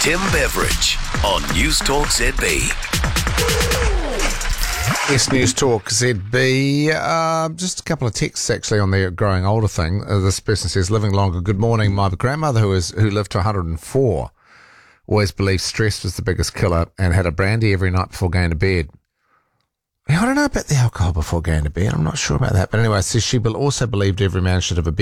Tim Beveridge on News Talk ZB. Yes, News Talk ZB. Just a couple of texts actually on the growing older thing. This person says, living longer. Good morning. My grandmother, who lived to 104, always believed stress was the biggest killer and had a brandy every night before going to bed. I don't know about the alcohol before going to bed. I'm not sure about that. But anyway, it says she also believed every man should have a